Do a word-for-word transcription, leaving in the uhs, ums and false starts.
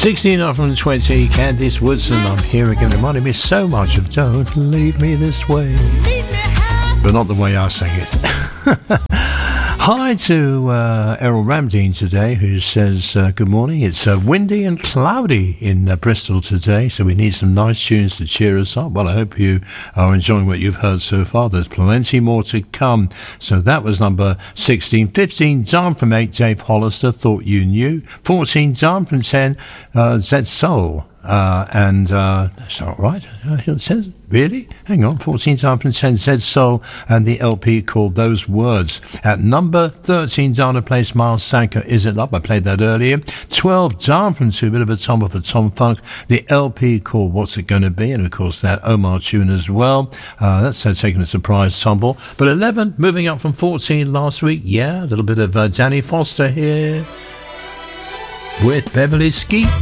sixteen off from twenty, Candice Woodson. I'm here again, reminding me so much of Don't Leave Me This Way. But not the way I sang it. Hi to uh, Errol Ramdeen today, who says, uh, good morning. It's uh, windy and cloudy in uh, Bristol today, so we need some nice tunes to cheer us up. Well, I hope you are enjoying what you've heard so far. There's plenty more to come. So that was number sixteen. fifteen, down from eight, Dave Hollister, Thought You Knew. fourteen, down from ten, uh, Zed Soul. Uh, and uh, that's not right. Uh, it says, really? Hang on. fourteen down from ten, Zed Soul, and the L P called Those Words. At number thirteen, down a place, Miles Sanker, Is It Up? I played that earlier. twelve, down from two, bit of a tumble for Tom Funk. The L P called What's It Gonna Be? And of course, that Omar tune as well. Uh, that's uh, taking a surprise tumble. But eleven, moving up from fourteen last week. Yeah, a little bit of uh, Danny Foster here with Beverly Skeet.